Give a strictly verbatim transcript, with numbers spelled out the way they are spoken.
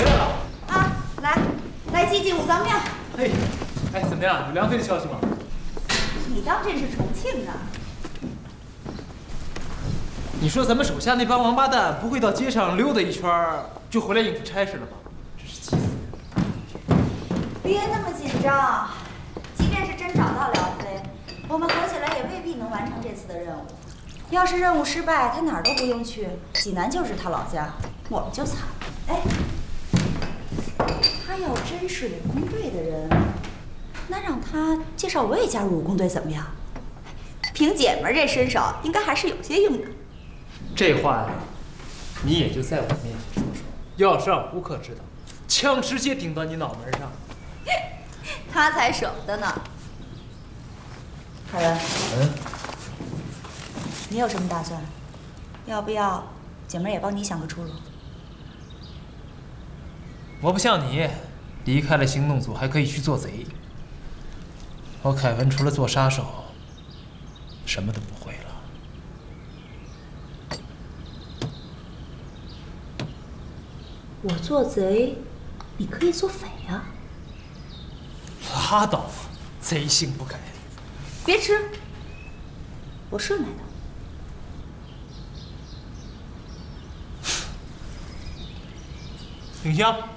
回来了。 啊，来，来祭祭武藏庙。 嘿，哎，怎么样？有梁飞的消息吗？ 你当这是重庆呢？ 你说咱们手下那帮王八蛋不会到街上溜达一圈就回来应付差事了吧？真是气死人！ 别那么紧张，即便是真找到梁飞，我们合起来也未必能完成这次的任务。要是任务失败，他哪儿都不用去，济南就是他老家，我们就惨了。哎，他要真是武工队的人，那让他介绍我也加入武工队怎么样？凭姐们儿这身手，应该还是有些用的。 这话呀，你也就在我面前说说，要是让吴克知道，枪直接顶到你脑门上。 他才舍不得呢。凯文， 嗯， 你有什么打算？要不要姐妹也帮你想个出路？ 我不像你，离开了行动组还可以去做贼。我凯文除了做杀手，什么都不会了。 我做贼，你可以做匪啊！ 拉倒吧，贼性不改。 别吃，我顺来的。 丁香。